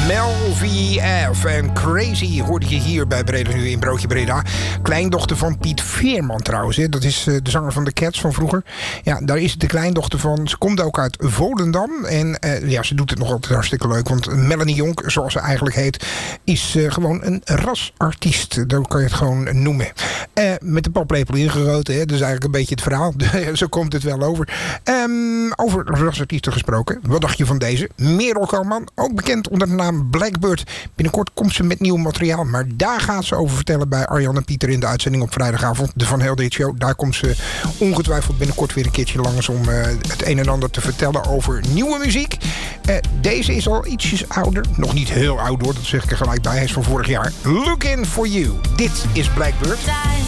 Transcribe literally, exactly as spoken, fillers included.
Mel V F en Crazy hoorde je hier bij Breda Nu in Broodje Breda. Kleindochter van Piet Veerman trouwens. Hè. Dat is de zanger van de Cats van vroeger. Ja, daar is de kleindochter van. Ze komt ook uit Volendam. En uh, ja, ze doet het nog altijd hartstikke leuk. Want Melanie Jonk, zoals ze eigenlijk heet, is uh, gewoon een rasartiest. Daar kan je het gewoon noemen. Uh, met de paplepel ingegoten. Hè. Dat is eigenlijk een beetje het verhaal. Zo komt het wel over. Um, over rasartiesten gesproken. Wat dacht je van deze? Merel Kalman, ook bekend onder de naam Blackbird. Binnenkort komt ze met nieuw materiaal. Maar daar gaat ze over vertellen bij Arjan en Pieter in de uitzending op vrijdagavond. De Van Helder Show. Daar komt ze ongetwijfeld binnenkort weer een keertje langs om uh, het een en ander te vertellen over nieuwe muziek. Uh, deze is al ietsjes ouder. Nog niet heel oud hoor, dat zeg ik er gelijk bij. Hij is van vorig jaar. Looking for You. Dit is Blackbird.